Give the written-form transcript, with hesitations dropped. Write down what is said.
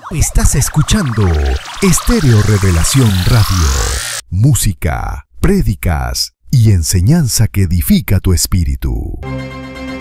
Estás escuchando Estéreo Revelación Radio. Música, prédicas y enseñanza que edifica tu espíritu.